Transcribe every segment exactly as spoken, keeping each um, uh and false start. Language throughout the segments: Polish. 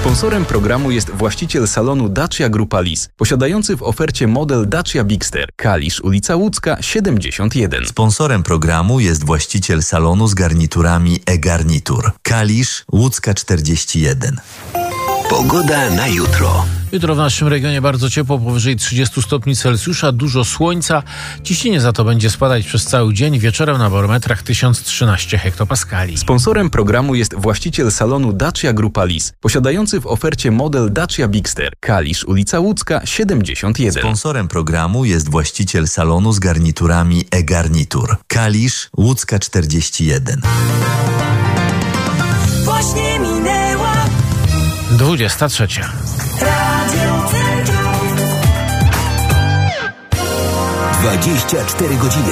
Sponsorem programu jest właściciel salonu Dacia Grupa Lis, posiadający w ofercie model Dacia Bigster, Kalisz, ulica Łódzka, siedemdziesiąt jeden. Sponsorem programu jest właściciel salonu z garniturami e-Garnitur, Kalisz, Łódzka czterdzieści jeden. Pogoda na jutro. Jutro w naszym regionie bardzo ciepło, powyżej trzydziestu stopni Celsjusza, dużo słońca. Ciśnienie za to będzie spadać przez cały dzień. Wieczorem na barometrach tysiąc trzynaście hektopaskali. Sponsorem programu jest właściciel salonu Dacia Grupa Lis, posiadający w ofercie model Dacia Bigster, Kalisz, ulica Łódzka, siedemdziesiąt jeden. Sponsorem programu jest właściciel salonu z garniturami e-Garnitur, Kalisz, Łódzka czterdzieści jeden. Właśnie minęła dwudziesta trzecia. Radio Centrum. dwadzieścia cztery godziny.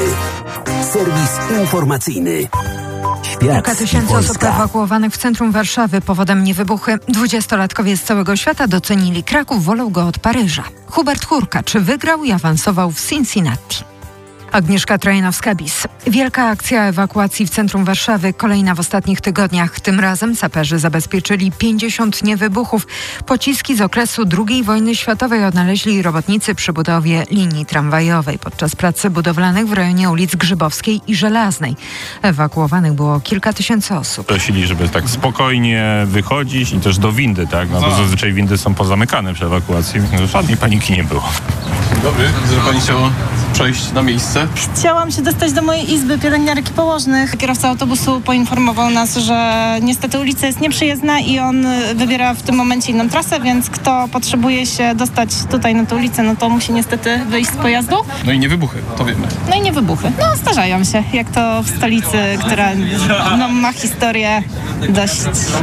Serwis informacyjny. Świat Kilka tysięcy osób ewakuowanych w centrum Warszawy powodem niewybuchy. Dwudziestolatkowie z całego świata docenili Kraków, wolą go od Paryża. Hubert Hurkacz wygrał i awansował w Cincinnati. Agnieszka Trojanowska-Bis. Wielka akcja ewakuacji w centrum Warszawy, kolejna w ostatnich tygodniach. Tym razem saperzy zabezpieczyli pięćdziesiąt niewybuchów. Pociski z okresu drugiej wojny światowej odnaleźli robotnicy przy budowie linii tramwajowej podczas pracy budowlanych w rejonie ulic Grzybowskiej i Żelaznej. Ewakuowanych było kilka tysięcy osób. Prosili, żeby tak spokojnie wychodzić i też do windy, tak? No, bo zazwyczaj windy są pozamykane przy ewakuacji. Żadnej paniki nie było. Dobry, że pani chciała przejść na miejsce? Chciałam się dostać do mojej izby pielęgniarek i położnych. Kierowca autobusu poinformował nas, że niestety ulica jest nieprzejezdna i on wybiera w tym momencie inną trasę, więc kto potrzebuje się dostać tutaj na tę ulicę, no to musi niestety wyjść z pojazdu. No i nie wybuchy, to wiemy. No i nie wybuchy. No zdarzają się, jak to w stolicy, która no, ma historię dość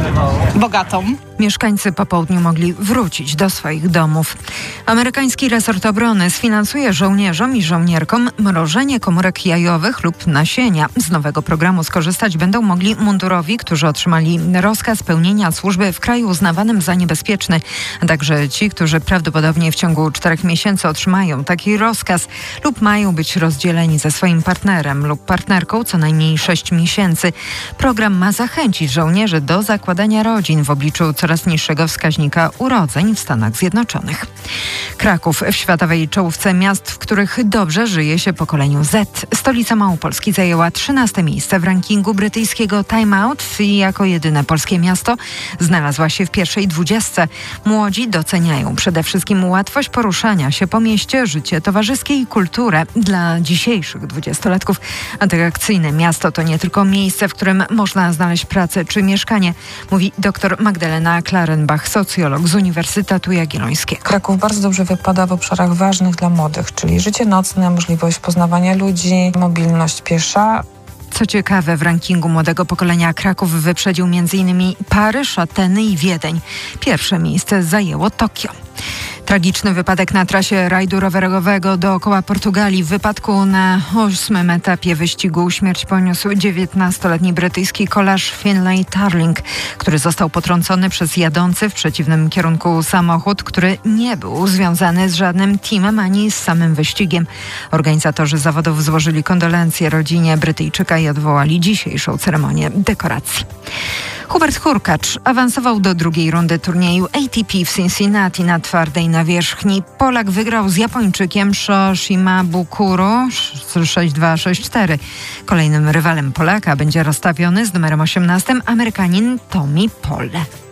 bogatą. Mieszkańcy po południu mogli wrócić do swoich domów. Amerykański resort obrony sfinansuje żołnierzom i żołnierkom mrożenie komórek jajowych lub nasienia. Z nowego programu skorzystać będą mogli mundurowi, którzy otrzymali rozkaz pełnienia służby w kraju uznawanym za niebezpieczny, a także ci, którzy prawdopodobnie w ciągu czterech miesięcy otrzymają taki rozkaz lub mają być rozdzieleni ze swoim partnerem lub partnerką co najmniej sześć miesięcy. Program ma zachęcić żołnierzy do zakładania rodzin w obliczu coraz niższego wskaźnika urodzeń w Stanach Zjednoczonych. Kraków w światowej czołówce miast, w których dobrze żyje się pokoleniu Z. Stolica Małopolski zajęła trzynaste miejsce w rankingu brytyjskiego Time Out i jako jedyne polskie miasto znalazła się w pierwszej dwudziestce. Młodzi doceniają przede wszystkim łatwość poruszania się po mieście, życie towarzyskie i kulturę. Dla dzisiejszych dwudziestolatków atrakcyjne miasto to nie tylko miejsce, w którym można znaleźć pracę czy mieszkanie, mówi dr Magdalena Klarenbach, socjolog z Uniwersytetu Jagiellońskiego. Kraków bardzo dobrze wypada w obszarach ważnych dla młodych, czyli życie nocne, możliwość poznawania ludzi, mobilność piesza. Co ciekawe, w rankingu młodego pokolenia Kraków wyprzedził między innymi Paryż, Ateny i Wiedeń. Pierwsze miejsce zajęło Tokio. Tragiczny wypadek na trasie rajdu rowerowego dookoła Portugalii. W wypadku na ósmym etapie wyścigu śmierć poniósł dziewiętnastoletni brytyjski kolarz Finlay Tarling, który został potrącony przez jadący w przeciwnym kierunku samochód, który nie był związany z żadnym teamem ani z samym wyścigiem. Organizatorzy zawodów złożyli kondolencje rodzinie Brytyjczyka i odwołali dzisiejszą ceremonię dekoracji. Hubert Hurkacz awansował do drugiej rundy turnieju A T P w Cincinnati na twardej nawierzchni. Polak wygrał z Japończykiem Shoshima Bukuro sześć dwa sześć cztery. Kolejnym rywalem Polaka będzie rozstawiony z numerem osiemnastym Amerykanin Tommy Paul.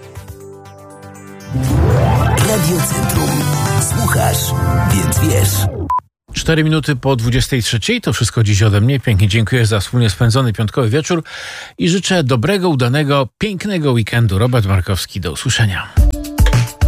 Radio Centrum. Słuchasz, więc wiesz. Cztery minuty po dwudziestej trzeciej. To wszystko dziś ode mnie. Pięknie dziękuję za wspólnie spędzony piątkowy wieczór i życzę dobrego, udanego, pięknego weekendu. Robert Markowski, do usłyszenia.